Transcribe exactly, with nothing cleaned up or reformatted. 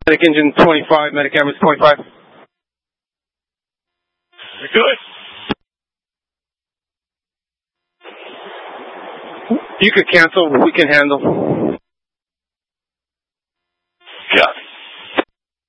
Medic engine twenty-five, medic ambulance twenty-five. You're good. You could cancel, we can handle.